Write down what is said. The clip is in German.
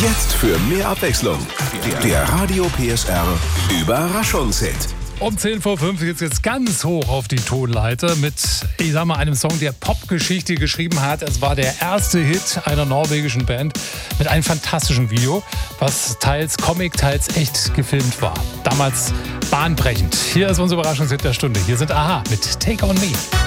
Jetzt für mehr Abwechslung. Der Radio PSR Überraschungshit. Um 10 vor 5 geht es jetzt ganz hoch auf die Tonleiter mit, ich sag mal, einem Song, der Popgeschichte geschrieben hat. Es war der erste Hit einer norwegischen Band mit einem fantastischen Video, was teils Comic, teils echt gefilmt war. Damals bahnbrechend. Hier ist unser Überraschungshit der Stunde. Hier sind a-ha mit Take On Me.